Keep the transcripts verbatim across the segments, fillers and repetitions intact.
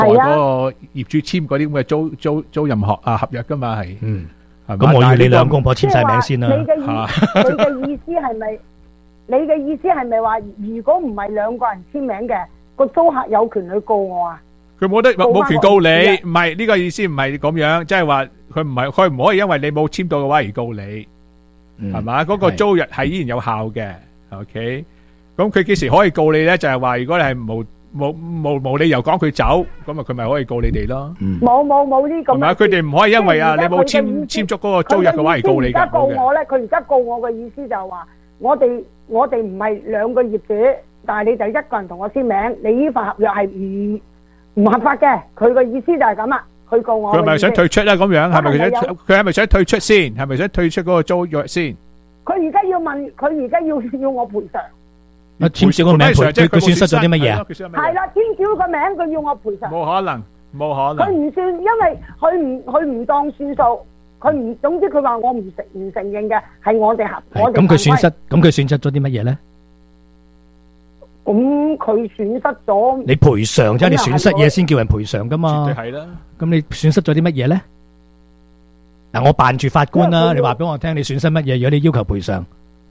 代嗰個業主簽嗰啲咁嘅租租租任合啊合約噶嘛係。 嗯， 係嘛？ 咁我要你但係呢個兩公婆簽晒名先啦。 你嘅意你嘅意思係咪？你嘅意思係咪話，如果唔係兩個人簽名嘅，個租客有權去告我啊？ 佢冇得冇權告你， 告返唔係呢個意思，唔係咁樣，即係話佢唔係佢唔可以因為你冇簽到嘅話而告你， 嗯係嘛？嗰個租約係依然有效嘅，OK。咁佢幾時可以告你咧？就係話如果你係無無無無理由講佢走，咁啊佢咪可以告你哋咯。 嗯， 冇冇冇呢咁嘅事。 係咪？佢哋唔可以因為啊你冇簽即係而家佢嘅意思簽足嗰個租約嘅話而告你佢嘅意思而家㗎。 告冇嘅。 我咧，佢而家告我嘅意思就係話，我哋我哋唔係兩個業主，但係你就一個人同我簽名，你呢份合約係唔唔合法嘅。佢嘅意思就係咁啦，佢告我嘅意思。 佢係咪想退出咧？咁樣係咪佢係咪有想佢係咪想退出先？係咪想退出嗰個租約先？ 佢而家要問，佢而家要要我賠償。 啊簽少個名賠，佢佢損失咗啲乜嘢啊？ 係啦，簽少個名，佢要我賠償。 冇可能，冇可能。 佢唔算，因為佢唔佢唔當算數，佢唔總之佢話我唔承唔承認嘅，係我哋合我哋咁佢損失， 犯規。 咁佢損失咗啲乜嘢咧？ 咁佢損失咗， 你賠償啫，你損失嘢先叫人賠償噶絕嘛對。係啦。 咁你損失咗啲乜嘢咧？嗱，我扮住法官啦， 因為佢要你話俾我聽，你損失乜嘢？如果你要求賠償，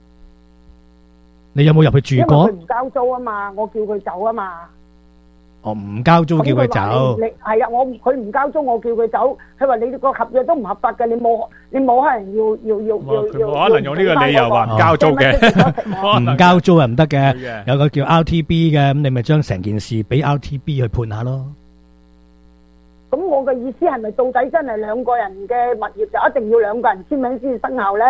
你有冇入去住過因為佢？唔交租啊嘛，我叫佢走啊嘛。 哦，唔交租叫佢走咁。你係啊，我佢唔交租，我叫佢走。佢話你個合約都唔合法嘅，你冇你冇可能要要要要佢冇可能用呢個理由話唔交租嘅。 唔交租係唔得嘅， 係嘅有個叫 R T B 嘅，咁你咪將成件事俾 R T B 去判下咯。 咁我嘅意思係咪到底真係兩個人嘅物業就一定要兩個人簽名先至生效咧？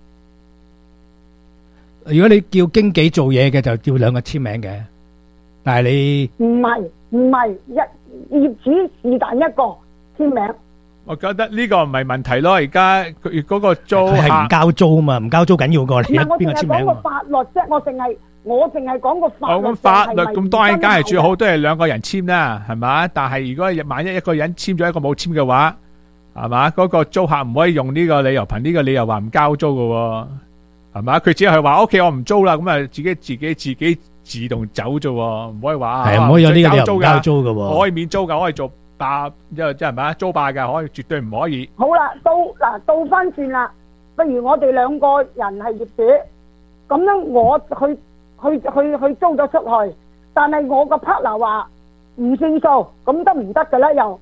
如果你叫經紀做嘢嘅，就叫兩個簽名嘅，但係你唔係唔係一業主是但一個簽名。 我覺得呢個唔係問題咯，而家佢嗰個租佢係唔客交租嘛，唔交租緊要過你唔係我邊個淨係講個簽名啊？ 法律啫，我淨係我淨係講個法律。 哦咁法律咁當然梗係最好都係兩個人簽啦，係嘛？但係如果萬一一個人簽咗一個冇簽嘅話，係嘛？嗰個租客唔可以用呢個理由，憑呢個理由話唔交租㗎喎，係嘛？佢只係話 OK，我唔租啦，咁啊自己自己自己自動走啫喎，唔可以話係唔可以有呢個理由唔交租㗎喎。 我可以免租㗎，我可以做霸，即係即係咪租霸㗎，可以絕對唔可以。 好啦，到嗱倒翻轉啦，不如我哋兩個人係業主，咁樣我去去去去租咗出去，但係我個 partner 話唔算數，咁得唔得㗎咧？又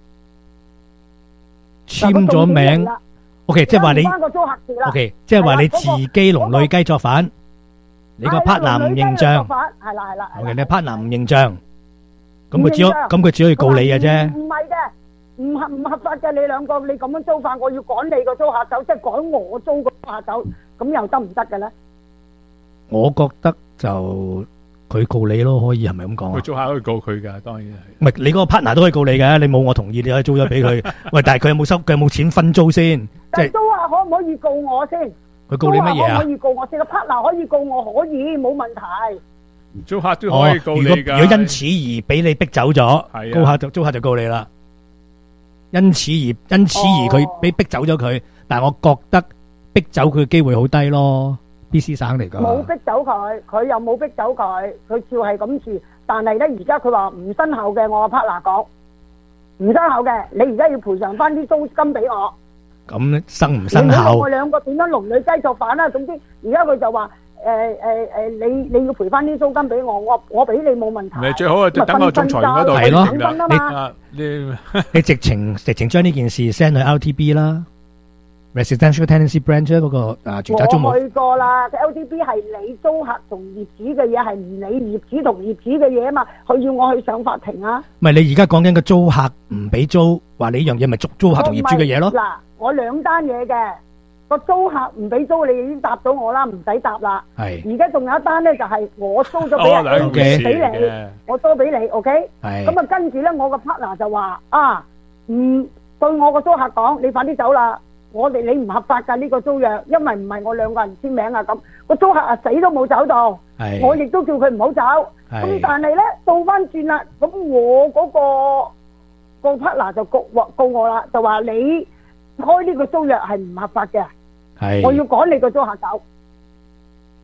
簽咗名，OK，即係話你關個租客事啦。 OK，即係話你自己龍女雞作反，你個 partner 唔認賬係啦係啦。 ，OK，你 partner 唔認賬，咁佢只可咁佢只可以告你嘅啫。 唔係嘅，唔合唔合法嘅，你兩個你咁樣租法，我要趕你個租客走，即係趕我租個租客走，咁又得唔得嘅咧？ 我覺得就佢告你咯，可以係咪咁講啊？ 佢租客可以告佢㗎，當然係。 唔係你嗰個 partner 都可以告你嘅，你冇我同意，你可以租咗俾佢。喂，但係佢有冇收？佢有冇錢分租先？即係但係租客可唔可以告我先？ 佢告你乜嘢啊租客可唔可？以告我先？個 partner 可以告我，可以冇問題。 租客都哦可以，告你如果㗎。 如果因此而俾你逼走咗， 係啊租客就租客就告你啦。因此而因此而佢哦俾逼走咗佢，但係我覺得逼走佢嘅機會好低咯。B C 省嚟冇噶， 逼走佢，佢又冇逼走佢，佢照係咁住。但係咧，而家佢話唔生效嘅，我個 partner 講唔生效嘅，你而家要賠償翻啲租金俾我。 咁生唔生效你唔好我？兩個點樣龍女雞作反啦？總之而家佢就話誒誒誒，你你要賠翻啲租金俾我，我我俾你冇問題。 咪最好啊，就等個仲裁員嗰度係咯決定啦。 等分啊嘛。 啊，你你直情直情將呢件事 send 去 L T B 啦，Residential Tenancy Branch 嗰個啊住宅租務。 我去過啦，L D B 係你租客同業主嘅嘢，係唔理業主同業主嘅嘢啊嘛。佢要我去上法庭啊。 唔係你而家講緊個租客唔俾租，話你呢樣嘢咪租租客同業主嘅嘢咯？ 嗱，我兩單嘢嘅，個租客唔俾租，你已經答到我啦，唔使答啦。 係而家仲有一單咧，就係我租咗哦俾人， 兩件事俾你， 嘅。 我租俾你，OK？ 係咁啊，跟住咧，我個 partner 就話啊，唔對我個租客講，你快啲走啦！我哋你唔合法㗎呢個租約，因為唔係我兩個人簽名啊咁。個租客啊死都冇走到， 係我亦都叫佢唔好走。咁係但係咧倒翻轉啦，咁我嗰個個 partner 就告告我啦，就話你開呢個租約係唔合法嘅，我係要趕你個租客走。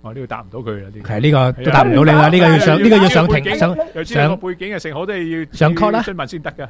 我呢個答唔到佢啦，呢個係呢個都答唔到你啦，呢個要上呢個要上庭上又知上個背景嘅成好都係要上 court 啦要詢問先得㗎。